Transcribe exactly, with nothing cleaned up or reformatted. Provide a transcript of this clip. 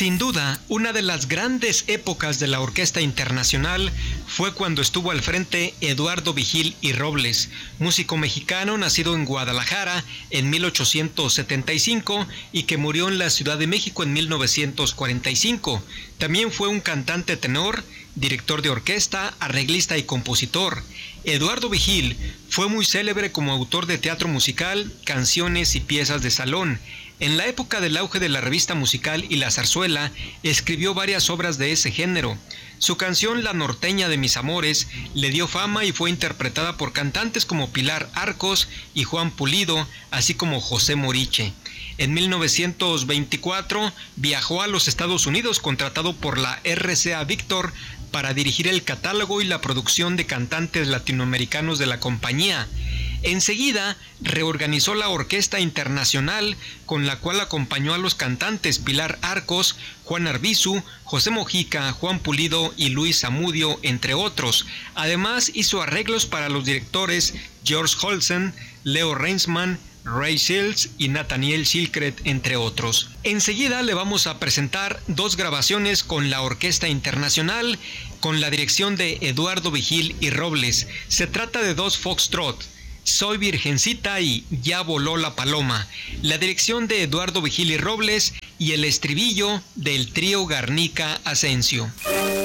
Sin duda, una de las grandes épocas de la Orquesta Internacional fue cuando estuvo al frente Eduardo Vigil y Robles, músico mexicano nacido en Guadalajara en mil ochocientos setenta y cinco y que murió en la Ciudad de México en mil novecientos cuarenta y cinco. También fue un cantante tenor, director de orquesta, arreglista y compositor. Eduardo Vigil fue muy célebre como autor de teatro musical, canciones y piezas de salón. En la época del auge de la revista musical y la zarzuela, escribió varias obras de ese género. Su canción La norteña de mis amores le dio fama y fue interpretada por cantantes como Pilar Arcos y Juan Pulido, así como José Moriche. En mil novecientos veinticuatro viajó a los Estados Unidos contratado por la R C A Víctor para dirigir el catálogo y la producción de cantantes latinoamericanos de la compañía. Enseguida reorganizó la Orquesta Internacional, con la cual acompañó a los cantantes Pilar Arcos, Juan Arbizu, José Mojica, Juan Pulido y Luis Zamudio, entre otros. Además hizo arreglos para los directores George Holzen, Leo Reinsman, Ray Shields y Nathaniel Shilkret, entre otros. Enseguida le vamos a presentar dos grabaciones con la Orquesta Internacional, con la dirección de Eduardo Vigil y Robles. Se trata de dos foxtrot, Soy Virgencita y Ya voló la paloma, la dirección de Eduardo Vigil y Robles y el estribillo del trío Garnica Asensio.